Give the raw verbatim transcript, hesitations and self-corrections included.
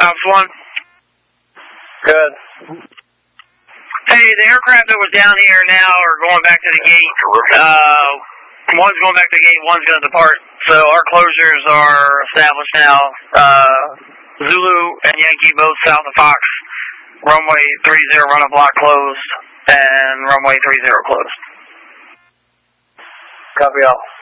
Ops one. Good. Hey, the aircraft that was down here now are going back to the gate. Uh, one's going back to the gate, one's going to depart. So our closures are established now. Uh, Zulu and Yankee both south of Fox. Runway three zero run a block closed, and runway three zero closed. Copy all.